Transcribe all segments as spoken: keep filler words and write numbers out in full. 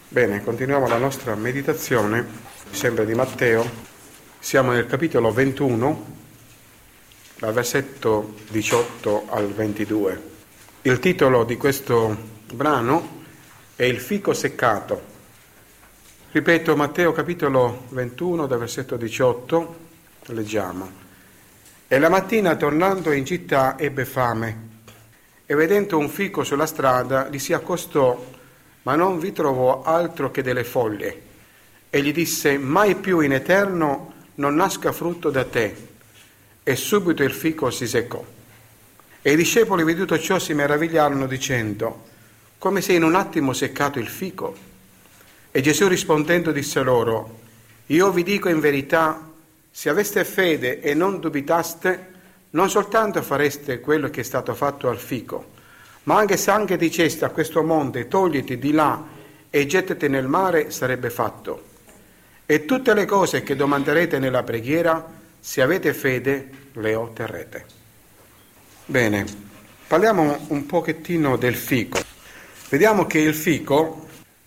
Bene, continuiamo la nostra meditazione, sempre di Matteo. Siamo nel capitolo ventuno, dal versetto diciotto al ventidue. Il titolo di questo brano è Il fico seccato. Ripeto, Matteo capitolo ventuno, dal versetto diciotto, leggiamo. E la mattina, tornando in città, ebbe fame, e vedendo un fico sulla strada, gli si accostò, ma non vi trovò altro che delle foglie, e gli disse: mai più in eterno non nasca frutto da te. E subito il fico si seccò. E i discepoli, veduto ciò, si meravigliarono, dicendo: come se in un attimo seccato il fico? E Gesù rispondendo disse loro: io vi dico in verità, se aveste fede e non dubitaste, non soltanto fareste quello che è stato fatto al fico, ma anche se anche diceste a questo monte: togliti di là e gettati nel mare, sarebbe fatto. E tutte le cose che domanderete nella preghiera, se avete fede, le otterrete. Bene, parliamo un pochettino del fico. Vediamo che il fico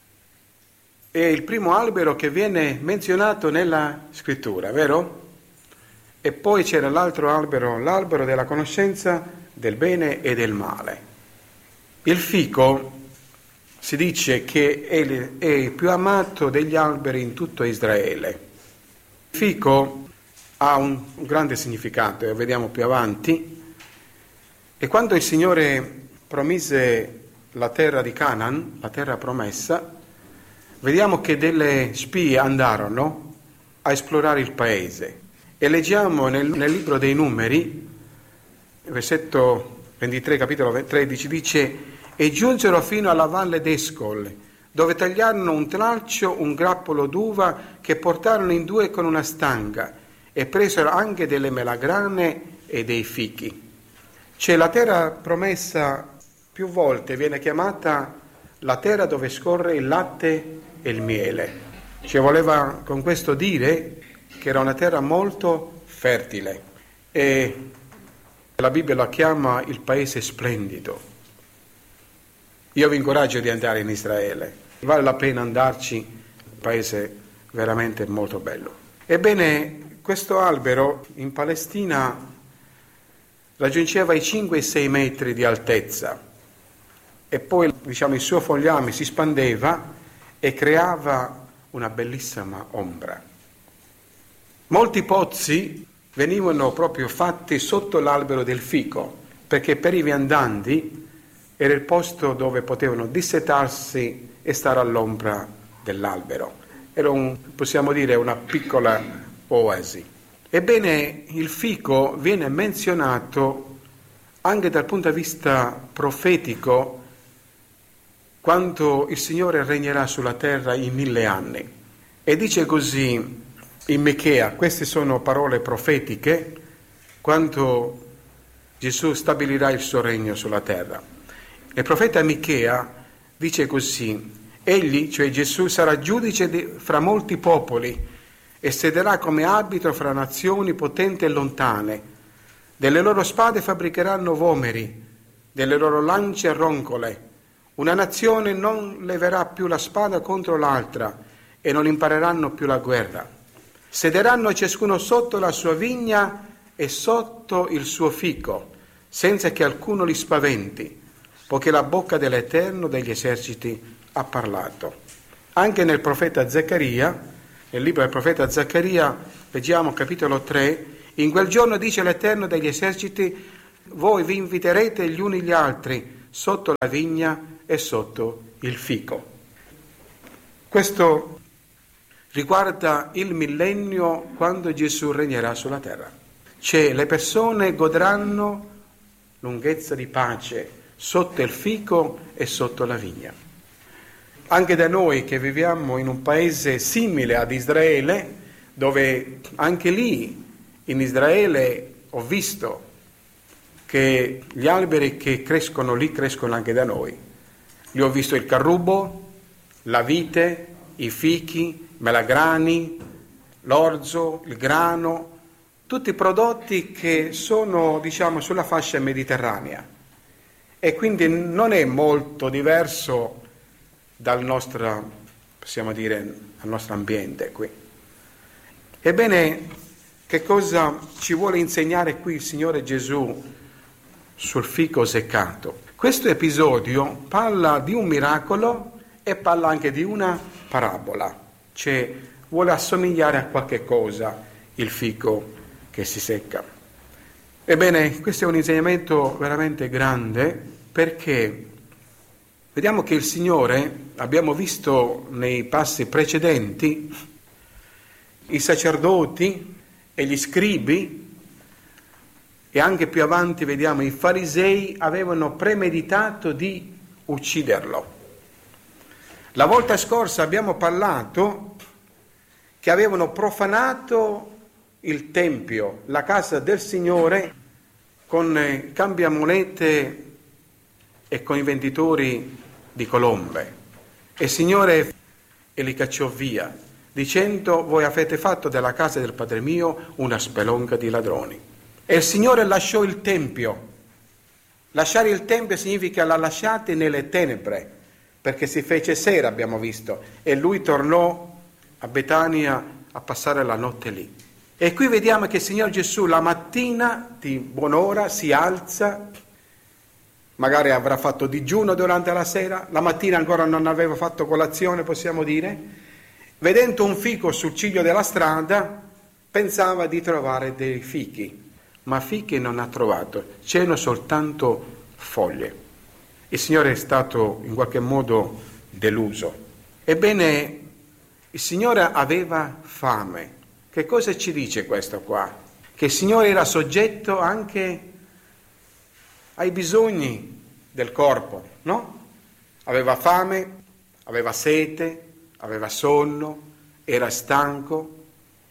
è il primo albero che viene menzionato nella scrittura, vero? E poi c'era l'altro albero, l'albero della conoscenza del bene e del male. Il fico si dice che è il più amato degli alberi in tutto Israele. Il fico ha un grande significato, lo vediamo più avanti. E quando il Signore promise la terra di Canaan, la terra promessa, vediamo che delle spie andarono a esplorare il paese. E leggiamo nel, nel libro dei Numeri, versetto ventitré, capitolo tredici, dice: e giunsero fino alla valle d'Escol, dove tagliarono un tralcio, un grappolo d'uva che portarono in due con una stanga, e presero anche delle melagrane e dei fichi. C'è la terra promessa, più volte viene chiamata la terra dove scorre il latte e il miele. Ci voleva con questo dire che era una terra molto fertile, e la Bibbia la chiama il paese splendido. Io vi incoraggio di andare in Israele, vale la pena andarci, un paese veramente molto bello. Ebbene, questo albero in Palestina raggiungeva i cinque sei metri di altezza, e poi, diciamo, il suo fogliame si spandeva e creava una bellissima ombra. Molti pozzi venivano proprio fatti sotto l'albero del fico, perché per i viandanti era il posto dove potevano dissetarsi e stare all'ombra dell'albero. Era un, possiamo dire, una piccola oasi. Ebbene, il fico viene menzionato anche dal punto di vista profetico, quando il Signore regnerà sulla terra in mille anni. E dice così in Michea, queste sono parole profetiche, quando Gesù stabilirà il suo regno sulla terra. Il profeta Michea dice così: egli, cioè Gesù, sarà giudice di, fra molti popoli, e sederà come arbitro fra nazioni potenti e lontane. Delle loro spade fabbricheranno vomeri, delle loro lance roncole. Una nazione non leverà più la spada contro l'altra, e non impareranno più la guerra. Sederanno ciascuno sotto la sua vigna e sotto il suo fico, senza che alcuno li spaventi, poiché la bocca dell'Eterno degli eserciti ha parlato. Anche nel profeta Zaccaria, nel libro del profeta Zaccaria, leggiamo capitolo tre, in quel giorno dice l'Eterno degli eserciti: voi vi inviterete gli uni gli altri sotto la vigna e sotto il fico. Questo riguarda il millennio, quando Gesù regnerà sulla terra. Cioè, le persone godranno lunghezza di pace sotto il fico e sotto la vigna. Anche da noi che viviamo in un paese simile ad Israele, dove anche lì in Israele ho visto che gli alberi che crescono lì crescono anche da noi. Lì ho visto il carrubo, la vite, i fichi, melagrani, l'orzo, il grano, tutti prodotti che sono, diciamo, sulla fascia mediterranea. E quindi non è molto diverso dal nostro possiamo dire, al nostro ambiente qui. Ebbene, che cosa ci vuole insegnare qui il Signore Gesù sul fico seccato? Questo episodio parla di un miracolo e parla anche di una parabola, cioè vuole assomigliare a qualche cosa il fico che si secca. Ebbene, questo è un insegnamento veramente grande, perché vediamo che il Signore, abbiamo visto nei passi precedenti, i sacerdoti e gli scribi, e anche più avanti vediamo i farisei, avevano premeditato di ucciderlo. La volta scorsa abbiamo parlato che avevano profanato il Tempio, la casa del Signore, con cambiamonete e con i venditori di colombe. E il Signore e li cacciò via, dicendo: voi avete fatto della casa del Padre mio una spelonca di ladroni. E il Signore lasciò il Tempio. Lasciare il Tempio significa la lasciate nelle tenebre, perché si fece sera, abbiamo visto, e lui tornò a Betania a passare la notte lì. E qui vediamo che il Signore Gesù la mattina di buon'ora si alza, magari avrà fatto digiuno durante la sera, la mattina ancora non aveva fatto colazione, possiamo dire, vedendo un fico sul ciglio della strada, pensava di trovare dei fichi, ma fichi non ha trovato, c'erano soltanto foglie. Il Signore è stato in qualche modo deluso. Ebbene, il Signore aveva fame. Che cosa ci dice questo qua? Che il Signore era soggetto anche ai bisogni del corpo, no? Aveva fame, aveva sete, aveva sonno, era stanco.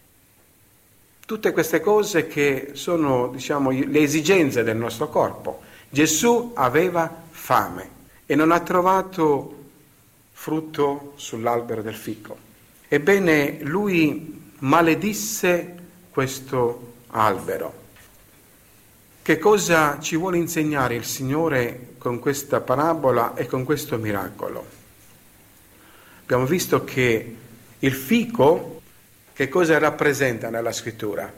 Tutte queste cose che sono, diciamo, le esigenze del nostro corpo. Gesù aveva fame e non ha trovato frutto sull'albero del fico. Ebbene, lui maledisse questo albero. Che cosa ci vuole insegnare il Signore con questa parabola e con questo miracolo? Abbiamo visto che il fico, che cosa rappresenta nella scrittura?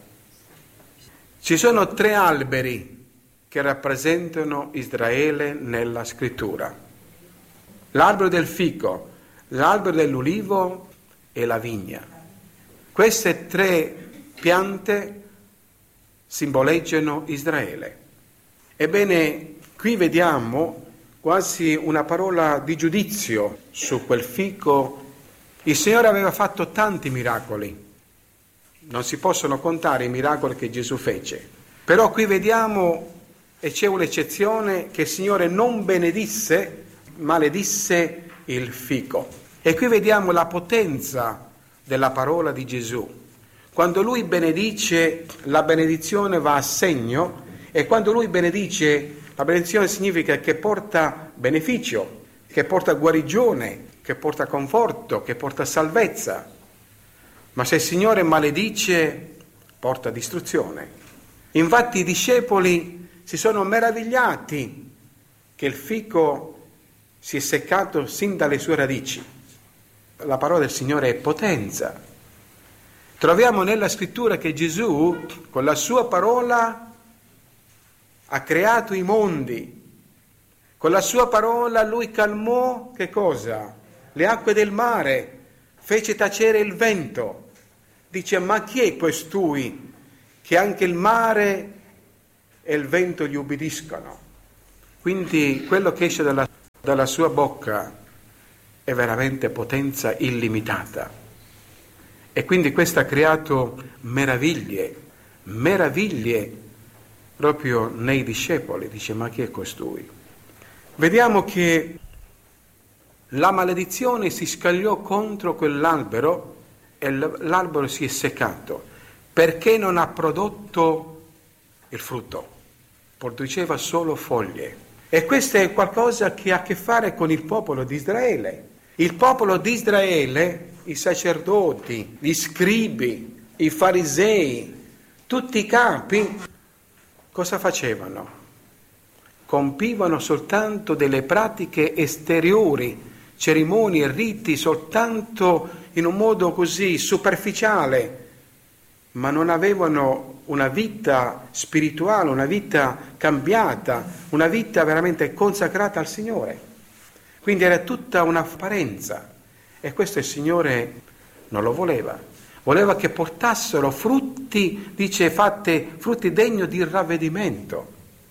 Ci sono tre alberi che rappresentano Israele nella scrittura: l'albero del fico, l'albero dell'ulivo e la vigna. Queste tre piante simboleggiano Israele. Ebbene, qui vediamo quasi una parola di giudizio su quel fico. Il Signore aveva fatto tanti miracoli, non si possono contare i miracoli che Gesù fece, però qui vediamo, e c'è un'eccezione, che il Signore non benedisse, maledisse il fico. E qui vediamo la potenza della parola di Gesù. Quando lui benedice, la benedizione va a segno, e quando lui benedice, la benedizione significa che porta beneficio, che porta guarigione, che porta conforto, che porta salvezza. Ma se il Signore maledice, porta distruzione. Infatti i discepoli si sono meravigliati che il fico si è seccato sin dalle sue radici. La parola del Signore è potenza. Troviamo nella scrittura che Gesù, con la sua parola, ha creato i mondi. Con la sua parola lui calmò, che cosa? Le acque del mare, fece tacere il vento. Dice: ma chi è costui che anche il mare e il vento gli ubbidiscono? Quindi quello che esce dalla, dalla sua bocca è veramente potenza illimitata. E quindi questo ha creato meraviglie, meraviglie proprio nei discepoli. Dice: ma chi è costui? Vediamo che la maledizione si scagliò contro quell'albero e l'albero si è seccato perché non ha prodotto il frutto, produceva solo foglie. E questo è qualcosa che ha a che fare con il popolo di Israele. Il popolo di Israele, i sacerdoti, gli scribi, i farisei, tutti i capi, cosa facevano? Compivano soltanto delle pratiche esteriori, cerimonie, riti, soltanto in un modo così superficiale, ma non avevano una vita spirituale, una vita cambiata, una vita veramente consacrata al Signore. Quindi era tutta un'apparenza, e questo il Signore non lo voleva. Voleva che portassero frutti, dice, fatte frutti degni di ravvedimento,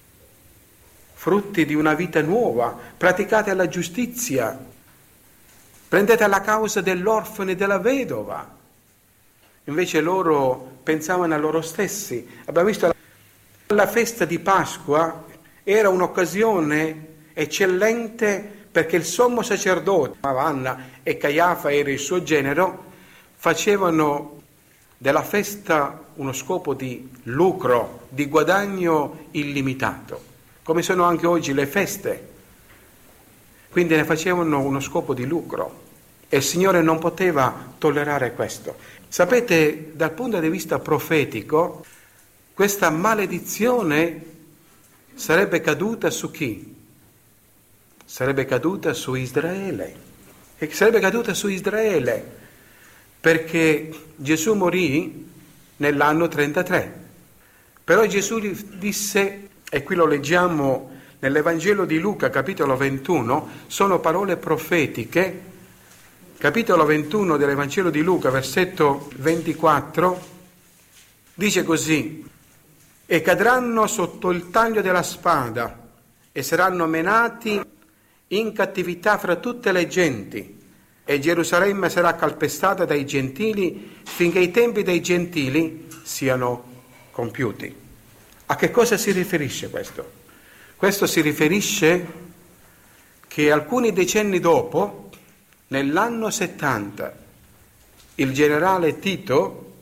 frutti di una vita nuova, praticate la giustizia, prendete la causa dell'orfano e della vedova. Invece loro pensavano a loro stessi. Abbiamo visto la, la festa di Pasqua era un'occasione eccellente perché il sommo sacerdote, Anna e Caiafa era il suo genero, facevano della festa uno scopo di lucro, di guadagno illimitato, come sono anche oggi le feste. Quindi ne facevano uno scopo di lucro e il Signore non poteva tollerare questo. Sapete, dal punto di vista profetico, questa maledizione sarebbe caduta su chi? Sarebbe caduta su Israele. E sarebbe caduta su Israele, perché Gesù morì nell'anno trentatré. Però Gesù disse, e qui lo leggiamo nell'Evangelo di Luca, capitolo ventuno, sono parole profetiche, capitolo ventuno dell'Evangelo di Luca, versetto ventiquattro, dice così: e cadranno sotto il taglio della spada e saranno menati in cattività fra tutte le genti, e Gerusalemme sarà calpestata dai gentili finché i tempi dei gentili siano compiuti. A che cosa si riferisce questo? Questo si riferisce che alcuni decenni dopo, nell'anno settanta, il generale Tito,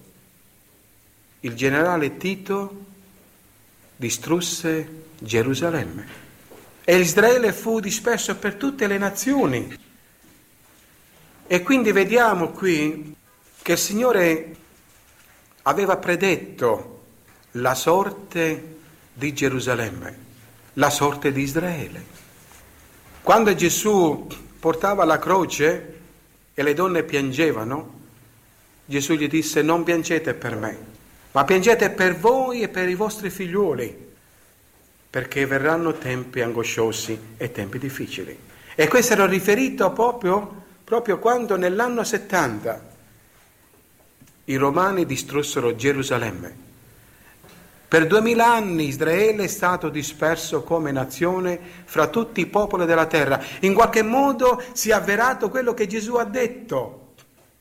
il generale Tito distrusse Gerusalemme e Israele fu disperso per tutte le nazioni. E quindi vediamo qui che il Signore aveva predetto la sorte di Gerusalemme, la sorte di Israele. Quando Gesù portava la croce e le donne piangevano, Gesù gli disse: non piangete per me, ma piangete per voi e per i vostri figlioli, perché verranno tempi angosciosi e tempi difficili. E questo era riferito proprio, proprio quando nell'anno settanta i romani distrussero Gerusalemme. Per duemila anni Israele è stato disperso come nazione fra tutti i popoli della terra. In qualche modo si è avverato quello che Gesù ha detto.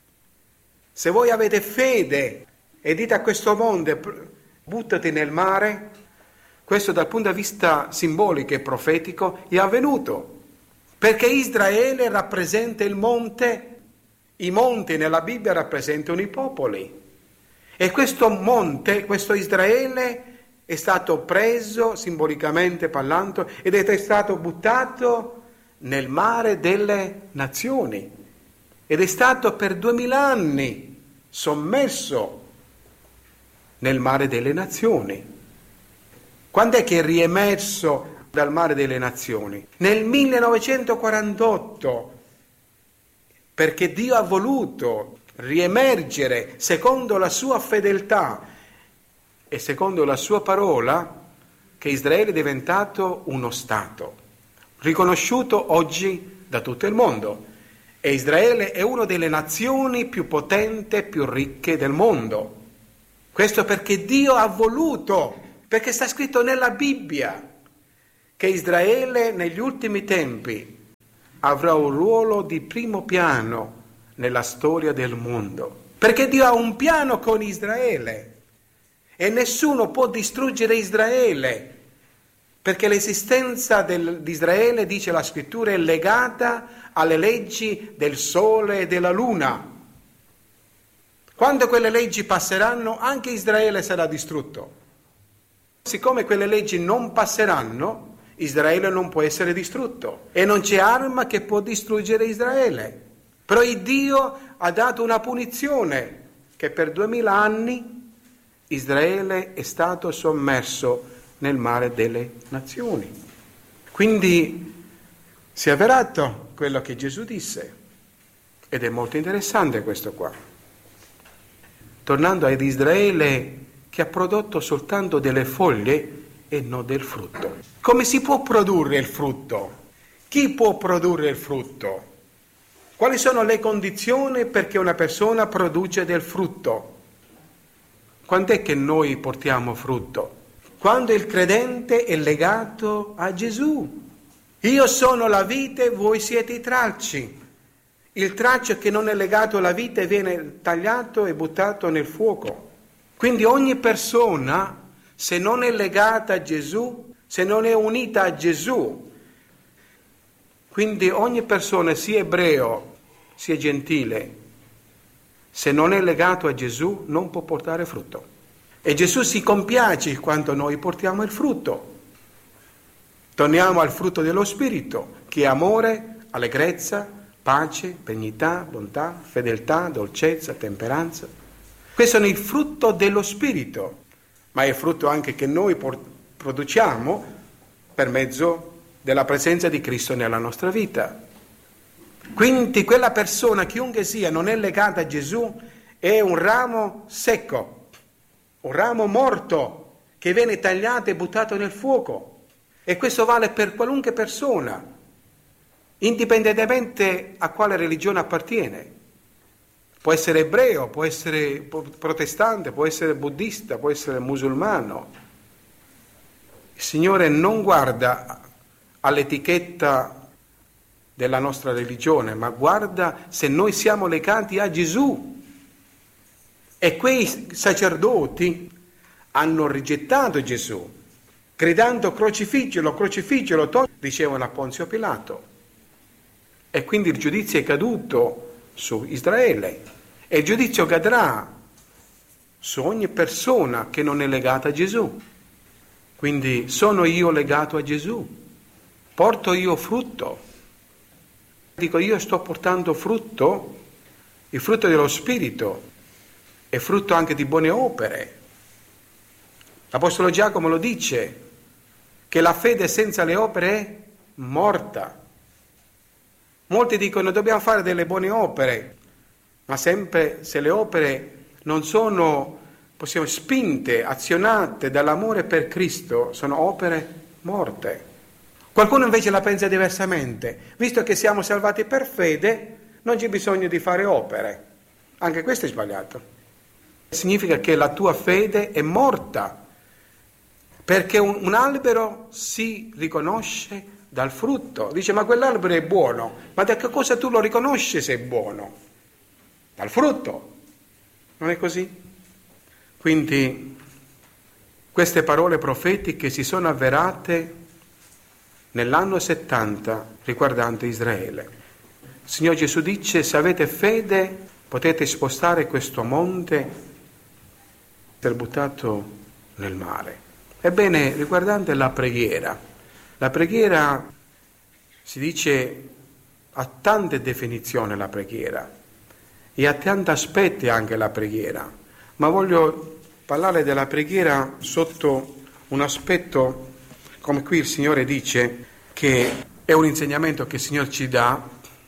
Se voi avete fede e dite a questo monte buttati nel mare, questo dal punto di vista simbolico e profetico è avvenuto. Perché Israele rappresenta il monte, i monti nella Bibbia rappresentano i popoli. E questo monte, questo Israele, è stato preso, simbolicamente parlando, ed è stato buttato nel mare delle nazioni. Ed è stato per duemila anni sommerso nel mare delle nazioni. Quando è che è riemerso dal mare delle nazioni? Nel millenovecentoquarantotto, perché Dio ha voluto riemergere secondo la sua fedeltà e secondo la sua parola, che Israele è diventato uno Stato, riconosciuto oggi da tutto il mondo. E Israele è una delle nazioni più potenti e più ricche del mondo. Questo perché Dio ha voluto, perché sta scritto nella Bibbia, che Israele negli ultimi tempi avrà un ruolo di primo piano nella storia del mondo, perché Dio ha un piano con Israele e nessuno può distruggere Israele, perché l'esistenza del, di Israele, dice la scrittura, è legata alle leggi del sole e della luna. Quando quelle leggi passeranno, anche Israele sarà distrutto. Siccome quelle leggi non passeranno, Israele non può essere distrutto e non c'è arma che può distruggere Israele. Però il Dio ha dato una punizione, che per duemila anni Israele è stato sommerso nel mare delle nazioni. Quindi Si è avverato quello che Gesù disse, ed è molto interessante questo qua. Tornando ad Israele, che ha prodotto soltanto delle foglie e non del frutto. Come si può produrre il frutto? Chi può produrre il frutto? Quali sono le condizioni perché una persona produce del frutto? Quando è che noi portiamo frutto? Quando il credente è legato a Gesù. Io sono la vite, voi siete i tralci. Il tralcio che non è legato alla vite viene tagliato e buttato nel fuoco. Quindi ogni persona, se non è legata a Gesù, se non è unita a Gesù, quindi ogni persona, sia ebreo, sia gentile, se non è legato a Gesù, non può portare frutto. E Gesù si compiace quando noi portiamo il frutto. Torniamo al frutto dello Spirito, che è amore, allegrezza, pace, benignità, bontà, fedeltà, dolcezza, temperanza. Questo è il frutto dello Spirito, ma è il frutto anche che noi produciamo per mezzo della presenza di Cristo nella nostra vita. Quindi quella persona, chiunque sia, non è legata a Gesù, è un ramo secco, un ramo morto che viene tagliato e buttato nel fuoco. E questo vale per qualunque persona, indipendentemente a quale religione appartiene. Può essere ebreo, può essere protestante, può essere buddista, può essere musulmano. Il Signore non guarda all'etichetta della nostra religione, ma guarda se noi siamo legati a Gesù. E quei sacerdoti hanno rigettato Gesù, gridando crocifiggelo, crocifiggelo, to-", dicevano a Ponzio Pilato. E quindi il giudizio è caduto su Israele e il giudizio cadrà su ogni persona che non è legata a Gesù. Quindi sono io legato a Gesù, porto io frutto. Dico, io sto portando frutto, il frutto dello Spirito, è frutto anche di buone opere. L'Apostolo Giacomo lo dice, che la fede senza le opere è morta. Molti dicono dobbiamo fare delle buone opere, ma sempre se le opere non sono, possiamo, spinte, azionate dall'amore per Cristo, sono opere morte. Qualcuno invece la pensa diversamente, visto che siamo salvati per fede, non c'è bisogno di fare opere. Anche questo è sbagliato. Significa che la tua fede è morta, perché un, un albero si riconosce dal frutto. Dice, ma quell'albero è buono, ma da che cosa tu lo riconosci se è buono? Dal frutto. Non è così? Quindi queste parole profetiche si sono avverate nell'anno settanta riguardante Israele. Il Signore Gesù dice, se avete fede potete spostare questo monte per buttato nel mare. Ebbene, riguardante la preghiera, la preghiera si dice ha tante definizioni la preghiera e ha tanti aspetti anche la preghiera, ma voglio parlare della preghiera sotto un aspetto, come qui il Signore dice, che è un insegnamento che il Signore ci dà.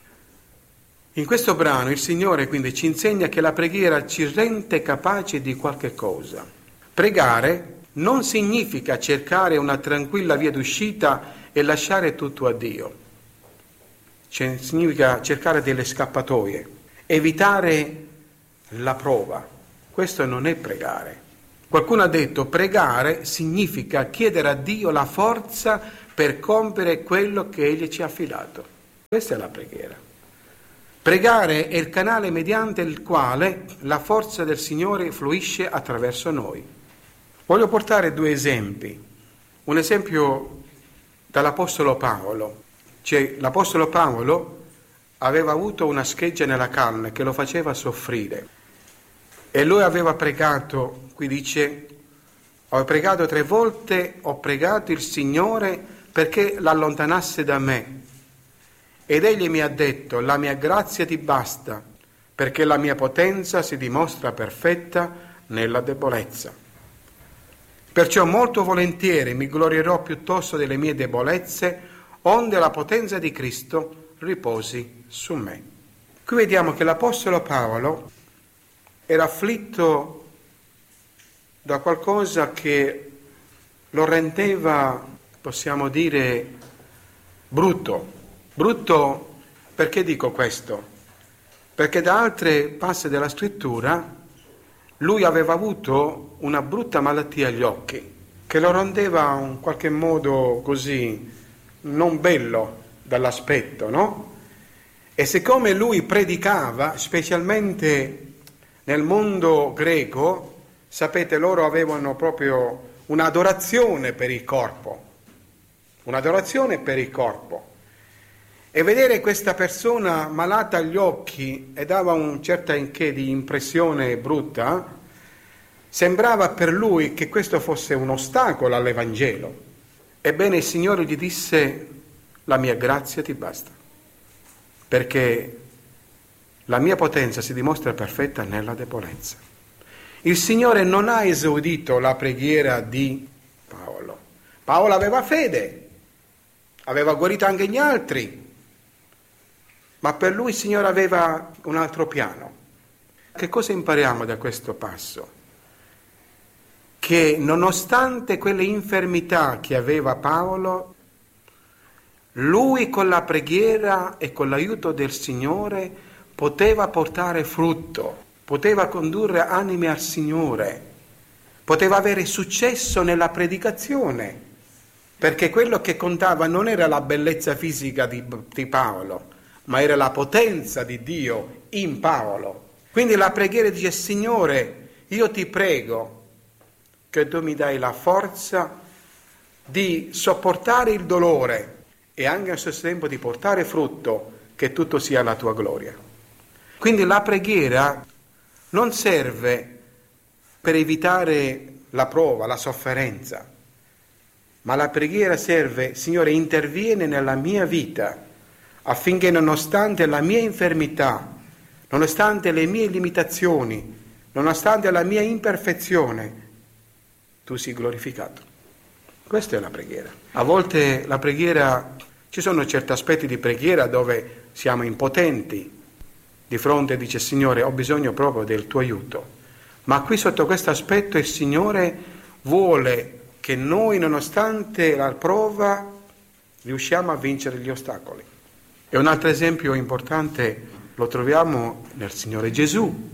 In questo brano il Signore quindi ci insegna che la preghiera ci rende capaci di qualche cosa. Pregare non significa cercare una tranquilla via d'uscita e lasciare tutto a Dio. Cioè, significa cercare delle scappatoie, evitare la prova. Questo non è pregare. Qualcuno ha detto pregare significa chiedere a Dio la forza per compiere quello che Egli ci ha affidato. Questa è la preghiera. Pregare è il canale mediante il quale la forza del Signore fluisce attraverso noi. Voglio portare due esempi. Un esempio dall'Apostolo Paolo. Cioè, l'Apostolo Paolo aveva avuto una scheggia nella carne che lo faceva soffrire. E lui aveva pregato, qui dice, ho pregato tre volte, ho pregato il Signore perché l'allontanasse da me. Ed egli mi ha detto, la mia grazia ti basta, perché la mia potenza si dimostra perfetta nella debolezza. Perciò molto volentieri mi glorierò piuttosto delle mie debolezze, onde la potenza di Cristo riposi su me. Qui vediamo che l'Apostolo Paolo era afflitto da qualcosa che lo rendeva, possiamo dire, brutto. Brutto perché dico questo? Perché da altre passi della scrittura lui aveva avuto una brutta malattia agli occhi, che lo rendeva in qualche modo così non bello dall'aspetto, no? E siccome lui predicava, specialmente nel mondo greco, sapete, loro avevano proprio un'adorazione per il corpo, un'adorazione per il corpo. E vedere questa persona malata agli occhi e dava un certa inché di impressione brutta, sembrava per lui che questo fosse un ostacolo all'Evangelo. Ebbene il Signore gli disse: la mia grazia ti basta, perché la mia potenza si dimostra perfetta nella debolezza. Il Signore non ha esaudito la preghiera di Paolo. Paolo aveva fede, aveva guarito anche gli altri, ma per lui il Signore aveva un altro piano. Che cosa impariamo da questo passo? Che nonostante quelle infermità che aveva Paolo, lui con la preghiera e con l'aiuto del Signore poteva portare frutto, poteva condurre anime al Signore, poteva avere successo nella predicazione, perché quello che contava non era la bellezza fisica di, di Paolo, ma era la potenza di Dio in Paolo. Quindi la preghiera dice: Signore, io ti prego che tu mi dai la forza di sopportare il dolore e anche allo stesso tempo di portare frutto, che tutto sia la tua gloria. Quindi la preghiera non serve per evitare la prova, la sofferenza, ma la preghiera serve: Signore, intervieni nella mia vita, affinché nonostante la mia infermità, nonostante le mie limitazioni, nonostante la mia imperfezione, tu sii glorificato. Questa è la preghiera. A volte la preghiera, ci sono certi aspetti di preghiera dove siamo impotenti di fronte, dice: Signore, ho bisogno proprio del tuo aiuto. Ma qui sotto questo aspetto il Signore vuole che noi, nonostante la prova, riusciamo a vincere gli ostacoli. E un altro esempio importante lo troviamo nel Signore Gesù.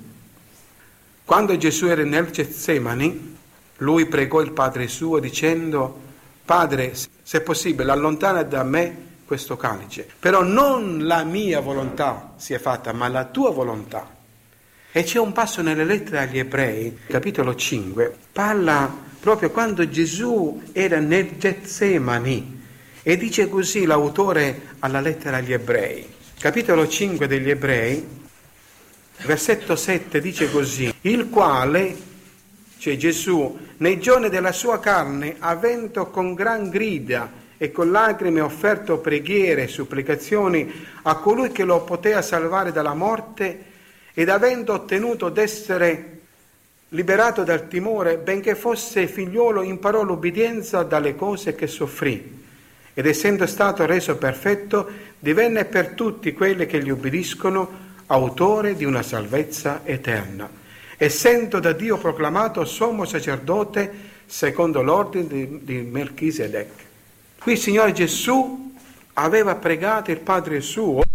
Quando Gesù era nel Getsemani, lui pregò il Padre suo dicendo: Padre, se è possibile, allontana da me questo calice, però non la mia volontà sia fatta, ma la tua volontà. E c'è un passo nelle lettere agli Ebrei, capitolo cinque, parla proprio quando Gesù era nel Getsemani, e dice così l'autore alla lettera agli Ebrei, capitolo cinque degli Ebrei, versetto sette, dice così: il quale, cioè Gesù, nei giorni della sua carne, avendo con gran grida e con lacrime offerto preghiere e supplicazioni a colui che lo poteva salvare dalla morte, ed avendo ottenuto d'essere liberato dal timore, benché fosse figliolo, imparò l'obbedienza dalle cose che soffrì, ed essendo stato reso perfetto, divenne per tutti quelli che gli obbediscono autore di una salvezza eterna, essendo da Dio proclamato sommo sacerdote secondo l'ordine di, di Melchisedec. Qui il Signore Gesù aveva pregato il Padre suo